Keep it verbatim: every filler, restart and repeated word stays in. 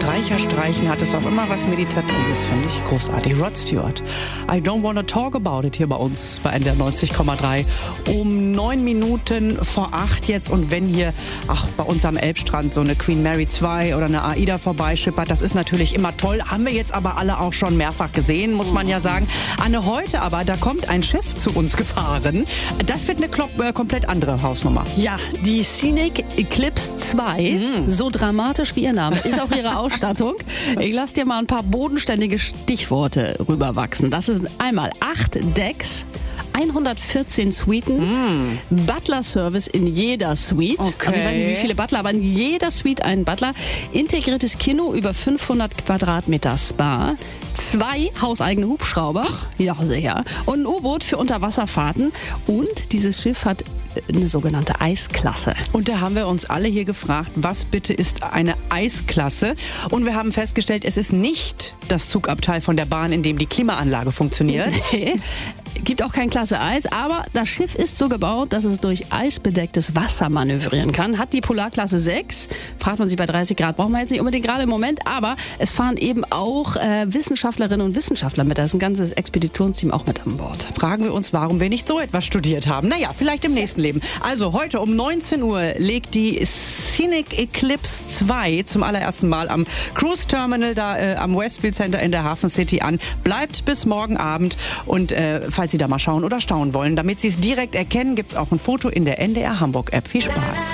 Streicher streichen hat es auch immer was Meditatives, finde ich großartig. Rod Stewart, I don't wanna talk about it hier bei uns bei N D R neunzig Komma drei. Um neun Minuten vor acht jetzt, und wenn hier, ach, bei uns am Elbstrand so eine Queen Mary zwei oder eine AIDA vorbeischippert, das ist natürlich immer toll, haben wir jetzt aber alle auch schon mehrfach gesehen, muss man ja sagen. Anne, heute aber, da kommt ein Schiff zu uns gefahren. Das wird eine Klo- äh, komplett andere Hausnummer. Ja, die Scenic Eclipse zwei, mm. so dramatisch wie ihr Name, ist auch ihre Ausstattung. Ich lasse dir mal ein paar bodenständige Stichworte rüberwachsen. Das ist einmal acht Decks, hundertvierzehn Suiten, mm. Butler-Service in jeder Suite. Okay. Also ich weiß nicht, wie viele Butler, aber in jeder Suite ein Butler. Integriertes Kino, über fünfhundert Quadratmeter Spa. Zwei hauseigene Hubschrauber. Ach. Ja, sicher. Und ein U-Boot für Unterwasserfahrten. Und dieses Schiff hat eine sogenannte Eisklasse. Und da haben wir uns alle hier gefragt, was bitte ist eine Eisklasse? Und wir haben festgestellt, es ist nicht das Zugabteil von der Bahn, in dem die Klimaanlage funktioniert. Nee. Gibt auch kein Klasse Eis, aber das Schiff ist so gebaut, dass es durch eisbedecktes Wasser manövrieren kann. Hat die Polarklasse sechs. Fragt man sich bei dreißig Grad, braucht man jetzt nicht unbedingt gerade im Moment, aber es fahren eben auch äh, Wissenschaftlerinnen und Wissenschaftler mit. Da ist ein ganzes Expeditionsteam auch mit an Bord. Fragen wir uns, warum wir nicht so etwas studiert haben. Naja, vielleicht im nächsten Leben. Also heute um neunzehn Uhr legt die Scenic Eclipse zwei zum allerersten Mal am Cruise Terminal da äh, am Westfield Center in der Hafen City an. Bleibt bis morgen Abend, und äh, falls Sie da mal schauen oder staunen wollen, damit Sie es direkt erkennen, gibt es auch ein Foto in der N D R Hamburg App. Viel Spaß.